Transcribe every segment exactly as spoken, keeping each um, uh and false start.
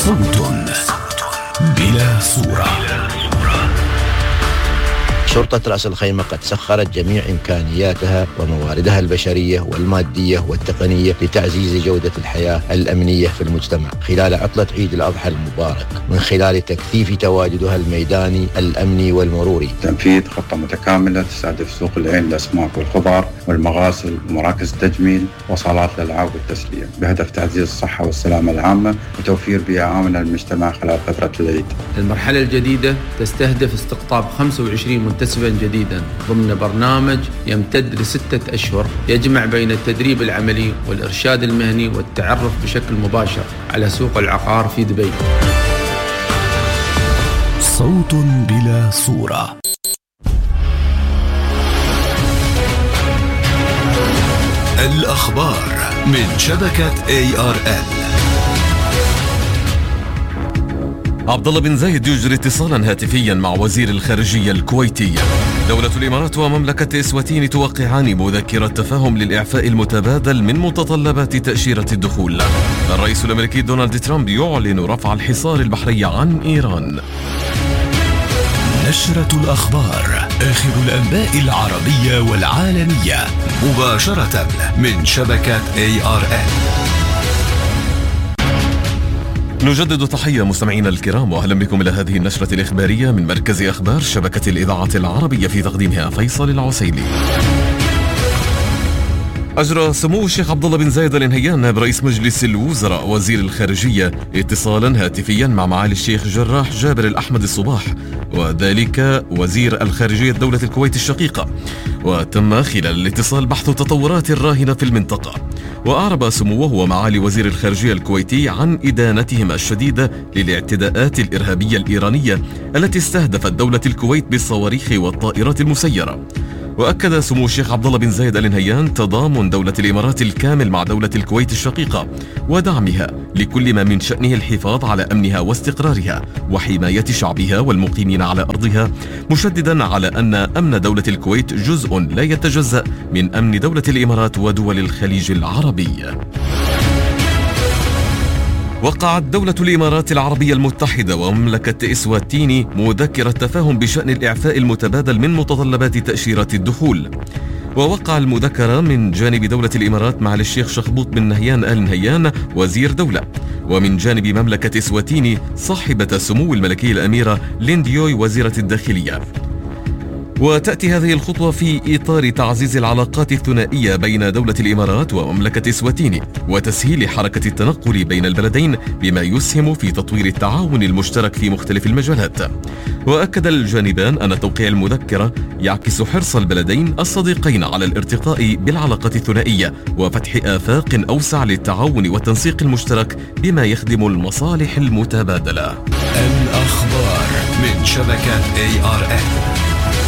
صوت بلا صورة. شرطة رأس الخيمة قد سخرت جميع إمكانياتها ومواردها البشرية والمادية والتقنية لتعزيز جودة الحياة الأمنية في المجتمع خلال عطلة عيد الأضحى المبارك، من خلال تكثيف تواجدها الميداني الأمني والمروري. تنفيذ خطة متكاملة تستهدف سوق العين للأسماك والخضار والمغاسل ومراكز التجميل وصالات الألعاب والتسلية، بهدف تعزيز الصحة والسلامة العامة وتوفير بيئة آمنة للمجتمع خلال فترة العيد. المرحلة الجديدة تستهدف استقطاب خمسة وعشرين منتسبا جديدا ضمن برنامج يمتد لستة أشهر يجمع بين التدريب العملي والإرشاد المهني والتعرف بشكل مباشر على سوق العقار في دبي. صوت بلا صورة. الأخبار من شبكة إيه آر إل. عبد الله بن زايد يجري اتصالا هاتفيا مع وزير الخارجية الكويتية. دولة الإمارات ومملكة إسواتين توقعان مذكرة تفاهم للإعفاء المتبادل من متطلبات تأشيرة الدخول. الرئيس الأمريكي دونالد ترامب يعلن رفع الحصار البحري عن إيران. نشرة الأخبار، آخر الأنباء العربية والعالمية مباشرة من شبكة إيه آر إل. نجدد تحية مستمعينا الكرام وأهلا بكم إلى هذه النشرة الإخبارية من مركز أخبار شبكة الإذاعة العربية، في تقديمها فيصل العسيلي. أجرى سمو الشيخ عبد الله بن زايد آل نهيان نائب رئيس مجلس الوزراء وزير الخارجية اتصالا هاتفيا مع معالي الشيخ جراح جابر الأحمد الصباح، وذلك وزير الخارجية دولة الكويت الشقيقة، وتم خلال الاتصال بحث تطورات الراهنة في المنطقة. وأعرب سموه ومعالي وزير الخارجية الكويتي عن إدانتهما الشديدة للاعتداءات الإرهابية الإيرانية التي استهدفت دولة الكويت بالصواريخ والطائرات المسيرة. وأكد سمو الشيخ عبد الله بن زايد آل نهيان تضامن دولة الإمارات الكامل مع دولة الكويت الشقيقة ودعمها لكل ما من شأنه الحفاظ على أمنها واستقرارها وحماية شعبها والمقيمين على أرضها، مشددا على أن أمن دولة الكويت جزء لا يتجزأ من أمن دولة الإمارات ودول الخليج العربي. وقعت دولة الإمارات العربية المتحدة ومملكة إسواتيني مذكرة تفاهم بشأن الإعفاء المتبادل من متطلبات تأشيرة الدخول. ووقع المذكرة من جانب دولة الإمارات مع الشيخ شخبوط بن نهيان آل نهيان وزير دولة، ومن جانب مملكة إسواتيني صاحبة سمو الملكية الأميرة لينديوي وزيرة الداخلية. وتأتي هذه الخطوة في إطار تعزيز العلاقات الثنائية بين دولة الإمارات ومملكة إسواتيني وتسهيل حركة التنقل بين البلدين، بما يسهم في تطوير التعاون المشترك في مختلف المجالات. وأكد الجانبان أن توقيع المذكرة يعكس حرص البلدين الصديقين على الارتقاء بالعلاقات الثنائية وفتح آفاق أوسع للتعاون والتنسيق المشترك بما يخدم المصالح المتبادلة. الأخبار من شبكة إيه آر إل.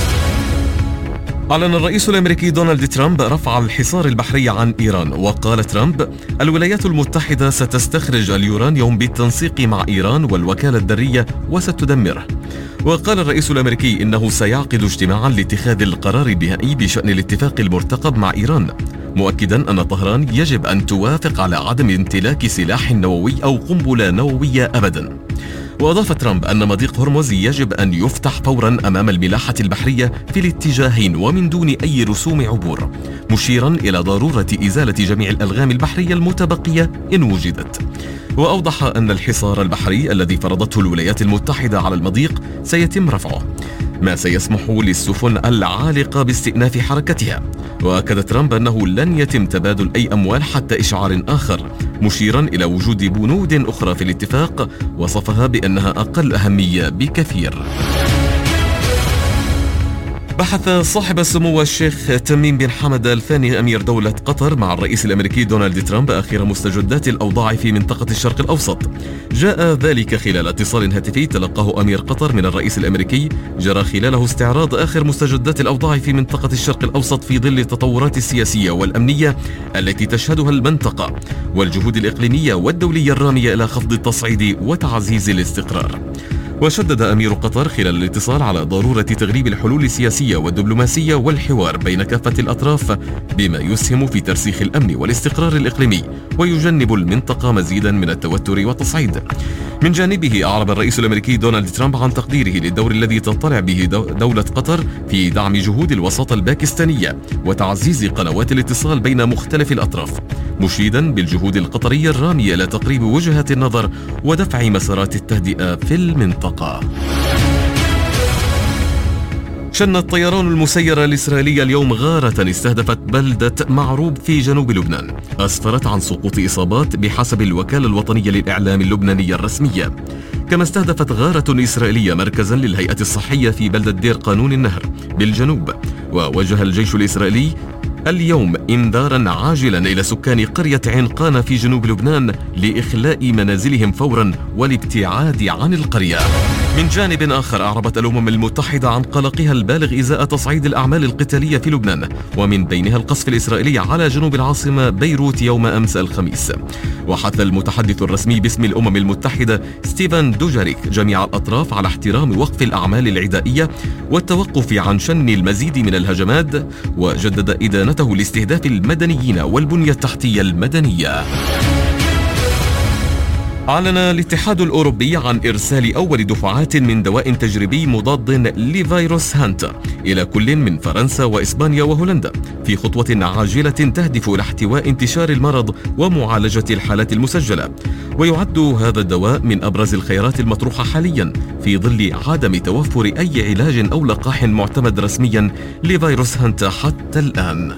أعلن الرئيس الأمريكي دونالد ترامب رفع الحصار البحري عن إيران. وقال ترامب: الولايات المتحدة ستستخرج اليورانيوم بالتنسيق مع إيران والوكالة الذرية وستدمره. وقال الرئيس الأمريكي إنه سيعقد اجتماعا لاتخاذ القرار النهائي بشأن الاتفاق المرتقب مع إيران، مؤكدا أن طهران يجب أن توافق على عدم امتلاك سلاح نووي أو قنبلة نووية أبدا. وأضاف ترامب أن مضيق هرمز يجب أن يفتح فورا أمام الملاحة البحرية في الاتجاهين ومن دون أي رسوم عبور، مشيرا إلى ضرورة إزالة جميع الألغام البحرية المتبقية إن وجدت. وأوضح أن الحصار البحري الذي فرضته الولايات المتحدة على المضيق سيتم رفعه، ما سيسمح للسفن العالقة باستئناف حركتها. وأكد ترامب أنه لن يتم تبادل أي أموال حتى إشعار آخر، مشيرا إلى وجود بنود أخرى في الاتفاق وصفها بأنها أقل أهمية بكثير. بحث صاحب السمو الشيخ تميم بن حمد الثاني أمير دولة قطر مع الرئيس الأمريكي دونالد ترامب آخر مستجدات الأوضاع في منطقة الشرق الأوسط. جاء ذلك خلال اتصال هاتفي تلقاه أمير قطر من الرئيس الأمريكي جرى خلاله استعراض آخر مستجدات الأوضاع في منطقة الشرق الأوسط في ظل التطورات السياسية والأمنية التي تشهدها المنطقة والجهود الإقليمية والدولية الرامية إلى خفض التصعيد وتعزيز الاستقرار. وشدد أمير قطر خلال الاتصال على ضرورة تغليب الحلول السياسية والدبلوماسية والحوار بين كافة الأطراف بما يسهم في ترسيخ الأمن والاستقرار الإقليمي ويجنب المنطقة مزيدا من التوتر والتصعيد. من جانبه أعرب الرئيس الأمريكي دونالد ترامب عن تقديره للدور الذي تطلع به دولة قطر في دعم جهود الوساطة الباكستانية وتعزيز قنوات الاتصال بين مختلف الأطراف، مشيدا بالجهود القطرية الرامية إلى تقريب وجهات النظر ودفع مسارات التهدئة في المنطقة. شن الطيران المسير الإسرائيلي اليوم غارة استهدفت بلدة معروب في جنوب لبنان، أسفرت عن سقوط إصابات بحسب الوكالة الوطنية للإعلام اللبنانية الرسمية. كما استهدفت غارة إسرائيلية مركزا للهيئة الصحية في بلدة دير قانون النهر بالجنوب. ووجه الجيش الإسرائيلي اليوم انذارا عاجلا إلى سكان قرية عنقانة في جنوب لبنان لإخلاء منازلهم فورا والابتعاد عن القرية. من جانب آخر أعربت الأمم المتحدة عن قلقها البالغ إزاء تصعيد الأعمال القتالية في لبنان، ومن بينها القصف الإسرائيلي على جنوب العاصمة بيروت يوم أمس الخميس. وحث المتحدث الرسمي باسم الأمم المتحدة ستيفان دوجاريك جميع الأطراف على احترام وقف الأعمال العدائية والتوقف عن شن المزيد من الهجمات، وجدد إدانته لاستهداف المدنيين والبنية التحتية المدنية. أعلن الاتحاد الأوروبي عن إرسال أول دفعات من دواء تجريبي مضاد لفيروس هانتا إلى كل من فرنسا وإسبانيا وهولندا في خطوة عاجلة تهدف إلى احتواء انتشار المرض ومعالجة الحالات المسجلة. ويعد هذا الدواء من أبرز الخيارات المطروحة حاليا في ظل عدم توفر أي علاج أو لقاح معتمد رسميا لفيروس هانتا حتى الآن.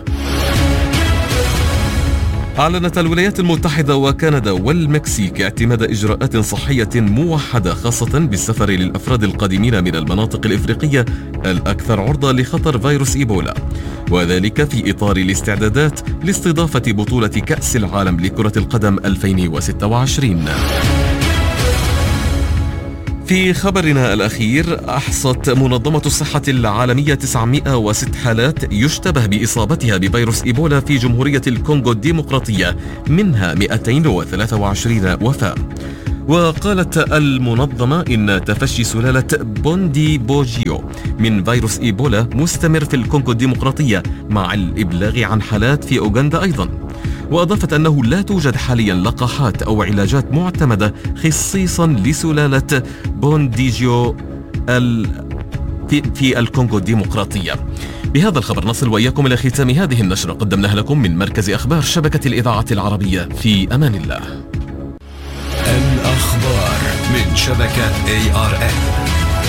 أعلنت الولايات المتحدة وكندا والمكسيك اعتماد إجراءات صحية موحدة خاصة بالسفر للأفراد القادمين من المناطق الإفريقية الأكثر عرضة لخطر فيروس إيبولا، وذلك في إطار الاستعدادات لاستضافة بطولة كأس العالم لكرة القدم ألفين وستة وعشرين. في خبرنا الأخير، أحصت منظمة الصحة العالمية تسعمائة وستة حالات يشتبه بإصابتها بفيروس إيبولا في جمهورية الكونغو الديمقراطية، منها مئتين وثلاثة وعشرين وفاة. وقالت المنظمة إن تفشي سلالة بوندي بوجيو من فيروس إيبولا مستمر في الكونغو الديمقراطية، مع الإبلاغ عن حالات في أوغندا أيضا. وأضافت أنه لا توجد حاليا لقاحات أو علاجات معتمدة خصيصا لسلالة بونديجيو في, في الكونغو الديمقراطية. بهذا الخبر نصل وإياكم إلى ختام هذه النشرة قدمناها لكم من مركز أخبار شبكة الإذاعة العربية. في أمان الله. الأخبار من شبكة إيه آر إن.